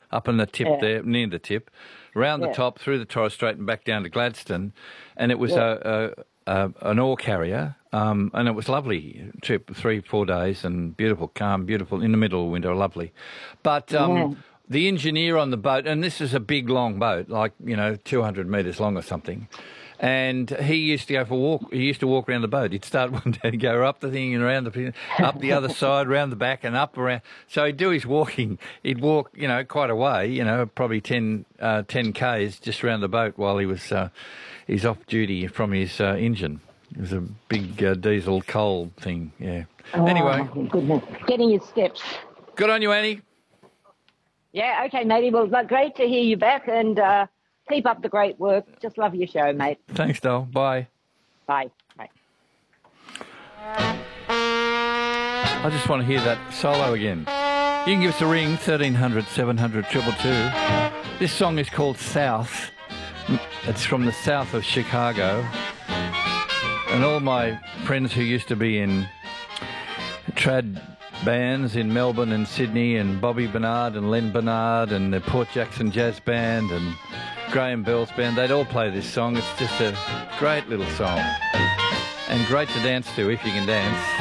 up in the tip there, near the tip, round the top, through the Torres Strait and back down to Gladstone. And it was an ore carrier, and it was lovely trip, 3-4 days, and beautiful, calm, beautiful, in the middle of winter, lovely. But the engineer on the boat, and this is a big, long boat, like, 200 metres long or something, and he used to go for a walk. He used to walk around the boat. He'd start one day to go up the thing and around up the other side, round the back and up around. So he'd do his walking. He'd walk, quite a way, probably 10 Ks just around the boat while he was he's off duty from his engine. It was a big diesel coal thing, yeah. Anyway. Goodness. Getting his steps. Good on you, Annie. Yeah, okay, matey. Well, great to hear you back, and keep up the great work. Just love your show, mate. Thanks, Doll. Bye. Bye. Bye. I just want to hear that solo again. You can give us a ring, 1300 700 222. This song is called South. It's from the south of Chicago. And all my friends who used to be in trad bands in Melbourne and Sydney, and Bobby Bernard and Len Bernard and the Port Jackson Jazz Band and Graham Bell's band, they'd all play this song. It's just a great little song and great to dance to if you can dance.